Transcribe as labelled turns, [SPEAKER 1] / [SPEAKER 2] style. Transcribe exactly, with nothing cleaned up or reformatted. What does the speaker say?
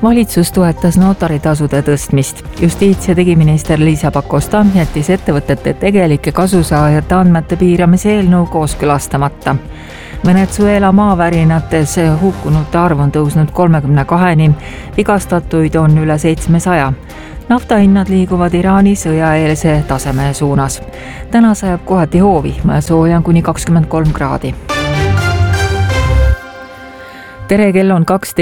[SPEAKER 1] Valitsus toetas notaritasude tõstmist. Justiits- ja digiminister Liisa Pakosta jättis ettevõtete tegelike kasusaajate andmete piiramise eelnõu kooskõlastamata. Venezuela maavärinates hukkunute arv on tõusnud kolmekümne kaheni, vigastatuid on üle seitsmesaja. Naftahinnad liiguvad Iraani sõjaeelse taseme suunas. Täna sajab kohati hoovi, sooja on kuni kakskümmend kolm kraadi. Tere, kell on kaksteist.